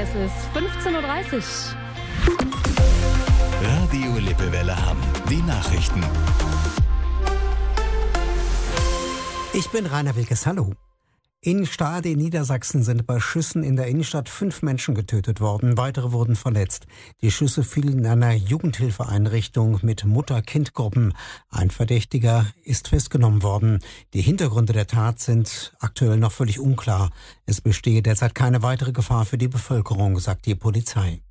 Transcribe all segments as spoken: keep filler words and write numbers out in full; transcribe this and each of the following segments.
Es ist fünfzehn Uhr dreißig. Radio Lippewelle Hamm. Die Nachrichten. Ich bin Rainer Wilkes. Hallo. In Stade in Niedersachsen sind bei Schüssen in der Innenstadt fünf Menschen getötet worden. Weitere wurden verletzt. Die Schüsse fielen in einer Jugendhilfeeinrichtung mit Mutter-Kind-Gruppen. Ein Verdächtiger ist festgenommen worden. Die Hintergründe der Tat sind aktuell noch völlig unklar. Es bestehe derzeit keine weitere Gefahr für die Bevölkerung, sagt die Polizei.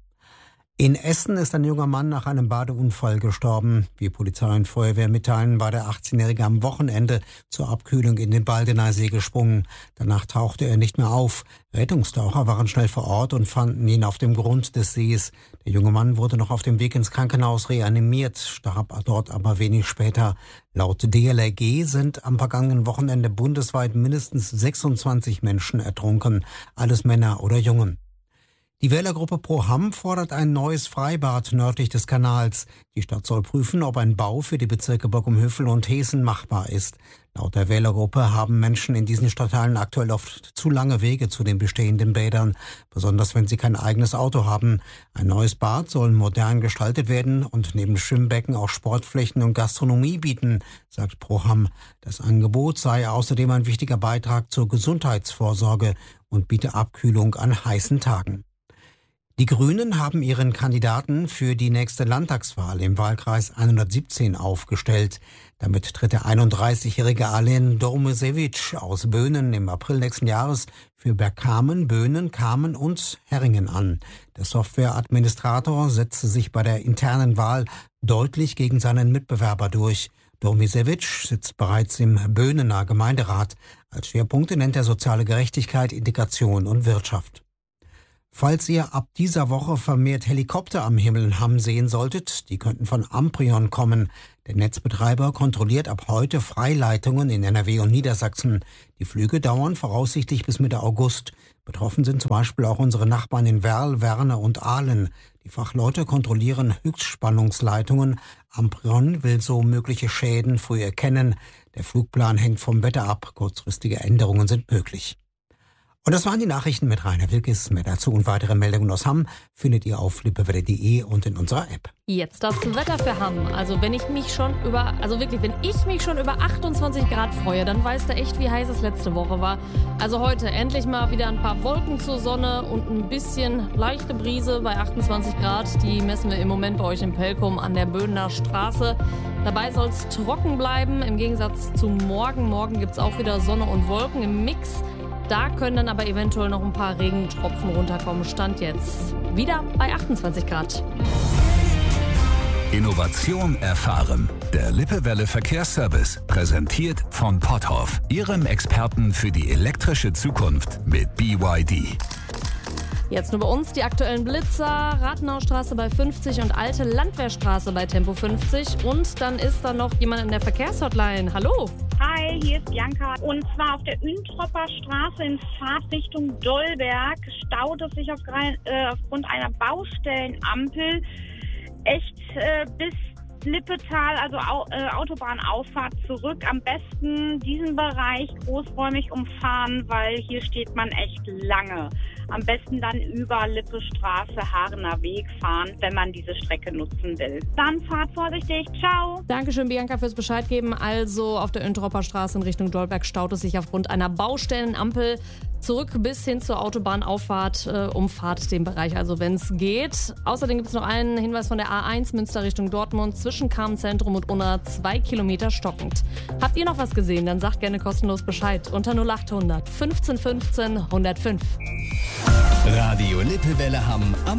In Essen ist ein junger Mann nach einem Badeunfall gestorben. Wie Polizei und Feuerwehr mitteilen, war der achtzehnjährige am Wochenende zur Abkühlung in den Baldeneysee gesprungen. Danach tauchte er nicht mehr auf. Rettungstaucher waren schnell vor Ort und fanden ihn auf dem Grund des Sees. Der junge Mann wurde noch auf dem Weg ins Krankenhaus reanimiert, starb dort aber wenig später. Laut D L R G sind am vergangenen Wochenende bundesweit mindestens sechsundzwanzig Menschen ertrunken, alles Männer oder Jungen. Die Wählergruppe Pro Hamm fordert ein neues Freibad nördlich des Kanals. Die Stadt soll prüfen, ob ein Bau für die Bezirke Borkum-Hövel und Heeßen machbar ist. Laut der Wählergruppe haben Menschen in diesen Stadtteilen aktuell oft zu lange Wege zu den bestehenden Bädern, besonders wenn sie kein eigenes Auto haben. Ein neues Bad soll modern gestaltet werden und neben Schwimmbecken auch Sportflächen und Gastronomie bieten, sagt Pro Hamm. Das Angebot sei außerdem ein wichtiger Beitrag zur Gesundheitsvorsorge und biete Abkühlung an heißen Tagen. Die Grünen haben ihren Kandidaten für die nächste Landtagswahl im Wahlkreis hundertsiebzehn aufgestellt. Damit tritt der einunddreißigjährige Alen Dormesewitsch aus Böhnen im April nächsten Jahres für Bergkamen, Böhnen, Kamen und Herringen an. Der Softwareadministrator setzte sich bei der internen Wahl deutlich gegen seinen Mitbewerber durch. Dormesewitsch sitzt bereits im Böhnener Gemeinderat. Als Schwerpunkte nennt er soziale Gerechtigkeit, Integration und Wirtschaft. Falls ihr ab dieser Woche vermehrt Helikopter am Himmel in Hamm sehen solltet, die könnten von Amprion kommen. Der Netzbetreiber kontrolliert ab heute Freileitungen in N R W und Niedersachsen. Die Flüge dauern voraussichtlich bis Mitte August. Betroffen sind zum Beispiel auch unsere Nachbarn in Werl, Werne und Ahlen. Die Fachleute kontrollieren Höchstspannungsleitungen. Amprion will so mögliche Schäden früh erkennen. Der Flugplan hängt vom Wetter ab. Kurzfristige Änderungen sind möglich. Und das waren die Nachrichten mit Rainer Wilkes. Mehr dazu und weitere Meldungen aus Hamm findet ihr auf lippewelle punkt de und in unserer App. Jetzt das Wetter für Hamm. Also wenn ich mich schon über, also wirklich, wenn ich mich schon über achtundzwanzig Grad freue, dann weißt du echt, wie heiß es letzte Woche war. Also heute endlich mal wieder ein paar Wolken zur Sonne und ein bisschen leichte Brise bei achtundzwanzig Grad. Die messen wir im Moment bei euch in Pelkum an der Böhnener Straße. Dabei soll es trocken bleiben, im Gegensatz zu morgen. Morgen gibt es auch wieder Sonne und Wolken im Mix. Da können dann aber eventuell noch ein paar Regentropfen runterkommen. Stand jetzt wieder bei achtundzwanzig Grad. Innovation erfahren. Der Lippewelle Verkehrsservice, präsentiert von Potthoff, Ihrem Experten für die elektrische Zukunft mit B Y D. Jetzt nur bei uns die aktuellen Blitzer, Rathenaustraße bei fünfzig und Alte Landwehrstraße bei Tempo fünfzig. Und dann ist da noch jemand in der Verkehrshotline. Hallo. Hi, hier ist Bianca. Und zwar auf der Üntropper Straße in Fahrtrichtung Dollberg staut es sich auf, äh, aufgrund einer Baustellenampel echt äh, bis Lippetal, also Au- äh, Autobahnauffahrt zurück. Am besten diesen Bereich großräumig umfahren, weil hier steht man echt lange. Am besten dann über Lippestraße, Haarener Weg fahren, wenn man diese Strecke nutzen will. Dann fahrt vorsichtig. Ciao. Dankeschön, Bianca, fürs Bescheid geben. Also auf der Üntropper Straße in Richtung Dollberg staut es sich aufgrund einer Baustellenampel zurück bis hin zur Autobahnauffahrt. Äh, umfahrt den Bereich, also wenn es geht. Außerdem gibt es noch einen Hinweis von der A eins Münster Richtung Dortmund zwischen Kamenzentrum und Unna, zwei Kilometer stockend. Habt ihr noch was gesehen? Dann sagt gerne kostenlos Bescheid unter null acht hundert fünfzehn fünfzehn hundertfünf. Radio Lippewelle Hamm am